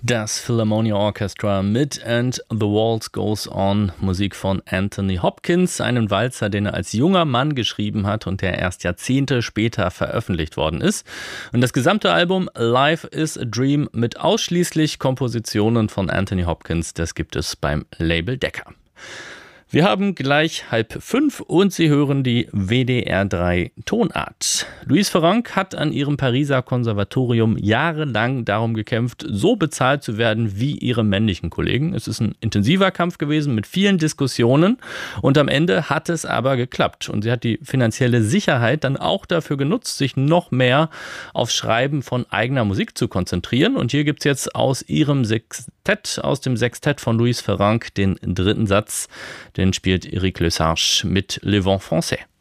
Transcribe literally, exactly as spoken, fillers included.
Das Philharmonia Orchestra mit And the Waltz Goes On, Musik von Anthony Hopkins, einen Walzer, den er als junger Mann geschrieben hat und der erst Jahrzehnte später veröffentlicht worden ist. Und das gesamte Album Life is a Dream mit ausschließlich Kompositionen von Anthony Hopkins, das gibt es beim Label Decca. Wir haben gleich halb fünf und Sie hören die W D R drei Tonart. Louise Ferrand hat an ihrem Pariser Konservatorium jahrelang darum gekämpft, so bezahlt zu werden wie ihre männlichen Kollegen. Es ist ein intensiver Kampf gewesen mit vielen Diskussionen und am Ende hat es aber geklappt. Und sie hat die finanzielle Sicherheit dann auch dafür genutzt, sich noch mehr auf Schreiben von eigener Musik zu konzentrieren. Und hier gibt es jetzt aus ihrem Sextett, aus dem Sextett von Louise Ferrand, den dritten Satz, den spielt Eric Lesage mit Le Vent Français.